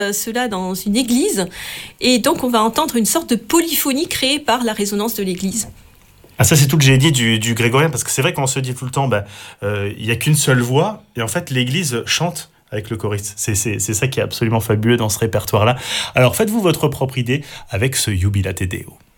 cela dans une église. Et donc, on va entendre une sorte de polyphonie créée par la résonance de l'église. Ah, ça, c'est tout le génie du grégorien, parce que c'est vrai qu'on se dit tout le temps, il n'y a qu'une seule voix, et en fait, l'église chante avec le choriste. C'est ça qui est absolument fabuleux dans ce répertoire-là. Alors, faites-vous votre propre idée avec ce Jubilate Deo.